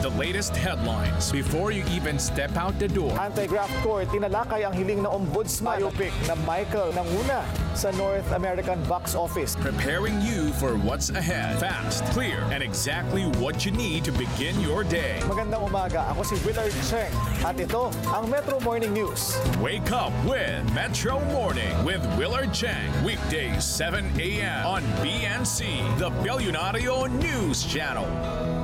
the latest headlines before you even step out the door. Anti-graft court tinalakay ang hiling na ombudsman biopic na Michael Nanguna sa North American box office. Preparing you for what's ahead. Fast, clear, and exactly what you need to begin your day. Magandang umaga, ako si Willard Cheng at ito ang Metro Morning News. Wake up with Metro Morning with Willard Cheng. Weekdays 7 a.m. on BNC, the Billionario News Channel.